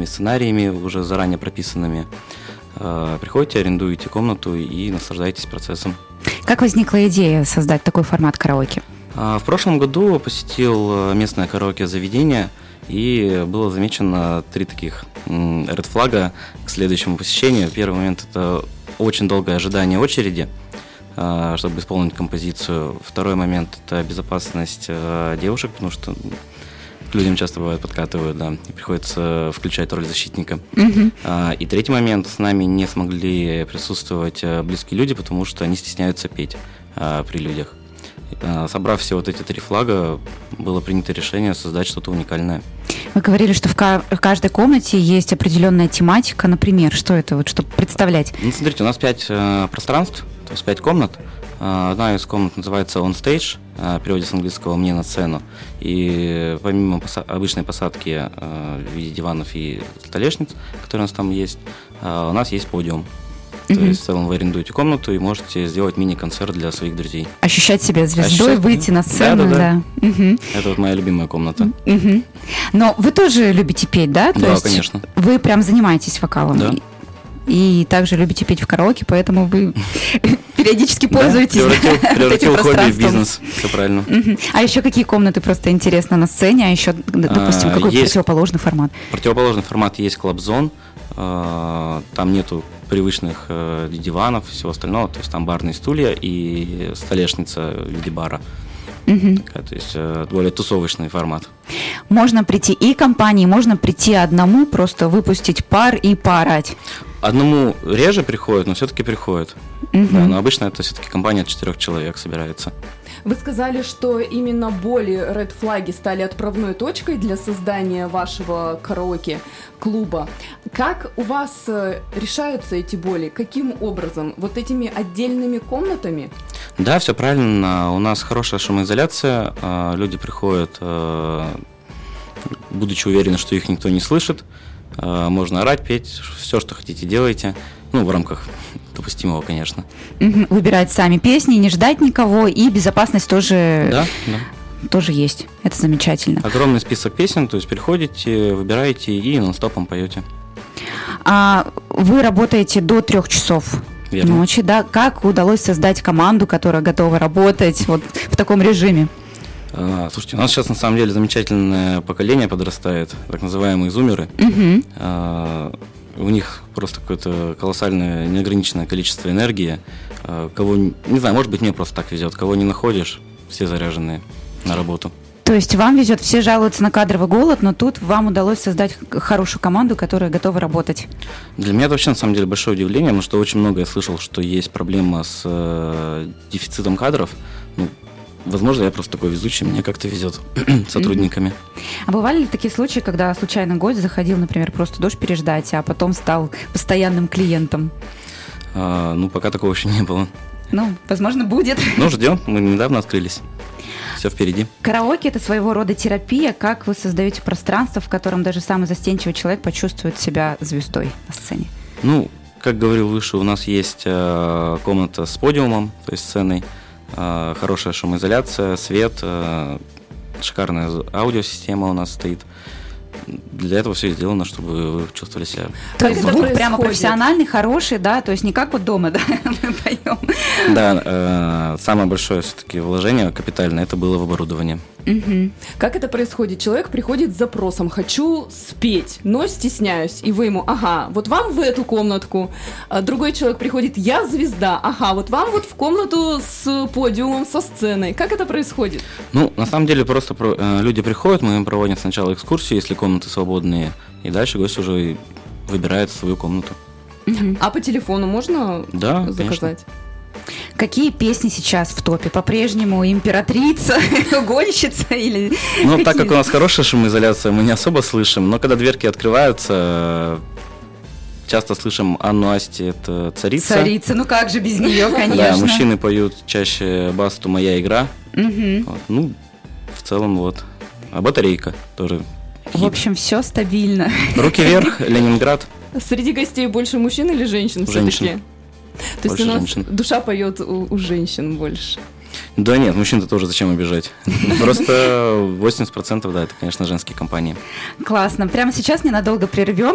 разными сценариями, уже заранее прописанными. Приходите, арендуете комнату и наслаждаетесь процессом. Как возникла идея создать такой формат караоке? В прошлом году посетил местное караоке-заведение, и было замечено 3 таких ред флага к следующему посещению. Первый момент – это очень долгое ожидание очереди, чтобы исполнить композицию. Второй момент – это безопасность девушек, потому что к людям часто бывает подкатывают, да, и приходится включать роль защитника. И третий момент – с нами не смогли присутствовать близкие люди, потому что они стесняются петь при людях. Собрав все вот эти 3 флага, было принято решение создать что-то уникальное. Вы говорили, что в каждой комнате есть определенная тематика. Например, что это, вот, чтобы представлять? Ну, смотрите, у нас 5 пространств, то есть 5 комнат. Одна из комнат называется «On Stage», в переводе с английского «Мне на сцену». И помимо обычной посадки в виде диванов и столешниц, которые у нас там есть, у нас есть подиум. То есть в целом вы арендуете комнату и можете сделать мини-концерт для своих друзей. Ощущать себя звездой, выйти на сцену. Да. Это вот моя любимая комната. Но вы тоже любите петь, да? Да, есть конечно. Вы прям занимаетесь вокалом. Да. И также любите петь в караоке, поэтому вы периодически пользуетесь превратил хобби в бизнес. Все правильно. А еще какие комнаты просто интересно на сцене? А еще, допустим, какой противоположный формат? Противоположный формат есть клаб-зон. Там нету привычных диванов и всего остального. То есть там барные стулья и столешница в виде бара. То есть более тусовочный формат. Можно прийти и компании, можно прийти одному, просто выпустить пар и поорать. Одному реже приходят, но все-таки приходят. Да, но обычно это все-таки компания от 4 человек собирается. Вы сказали, что именно боли Red Flag стали отправной точкой для создания вашего караоке-клуба. Как у вас решаются эти боли? Каким образом? Вот этими отдельными комнатами? Да, все правильно. У нас хорошая шумоизоляция. Люди приходят, будучи уверены, что их никто не слышит. Можно орать, петь, все, что хотите, делайте. Ну, в рамках допустимого, конечно. Выбирать сами песни, не ждать никого, и безопасность тоже, тоже есть. Это замечательно. Огромный список песен, то есть приходите, выбираете и нон-стопом поете. Вы работаете до 3 часов ночи, да? Как удалось создать команду, которая готова работать вот в таком режиме? Слушайте, у нас сейчас на самом деле замечательное поколение подрастает, так называемые зумеры. У них просто какое-то колоссальное, неограниченное количество энергии. Кого, не знаю, может быть, мне просто так везет. Кого не находишь, все заряженные на работу. То есть вам везет, все жалуются на кадровый голод, но тут вам удалось создать хорошую команду, которая готова работать. Для меня это вообще, на самом деле, большое удивление, потому что очень много я слышал, что есть проблема с дефицитом кадров. Возможно, я просто такой везучий, мне как-то везет с сотрудниками. А бывали ли такие случаи, когда случайно гость заходил, например, просто дождь переждать, а потом стал постоянным клиентом? Пока такого еще не было. Возможно, будет. Ждем, мы недавно открылись. Все впереди. Караоке – это своего рода терапия. Как вы создаете пространство, в котором даже самый застенчивый человек почувствует себя звездой на сцене? Как говорил выше, у нас есть комната с подиумом, то есть сценой. Хорошая шумоизоляция, свет, шикарная аудиосистема у нас стоит. Для этого все сделано, чтобы вы чувствовали себя. То есть звук прямо профессиональный, хороший, да? То есть не как вот дома, да, мы поем. Да, самое большое все-таки вложение капитальное, это было в оборудование. Как это происходит? Человек приходит с запросом: хочу спеть, но стесняюсь. И вы ему: вот вам в эту комнатку. Другой человек приходит: я звезда. Вот вам вот в комнату с подиумом, со сценой. Как это происходит? На самом деле просто люди приходят, мы им проводим сначала экскурсию, если комнаты свободные, и дальше гость уже выбирает свою комнату. А по телефону можно заказать? Конечно. Какие песни сейчас в топе? По-прежнему «Императрица», «Гонщица» или... Так как у нас хорошая шумоизоляция, мы не особо слышим, но когда дверки открываются, часто слышим Анну Асти, это «Царица». «Царица», как же без нее, конечно. Да, мужчины поют чаще Басту «Моя игра». В целом А «Батарейка» тоже. В общем, все стабильно. «Руки вверх», «Ленинград». Среди гостей больше мужчин или женщин? Женщин. То есть у нас душа поет у женщин больше. Да нет, мужчин-то тоже зачем обижать? Просто 80% это, конечно, женские компании. Классно. Прямо сейчас ненадолго прервем.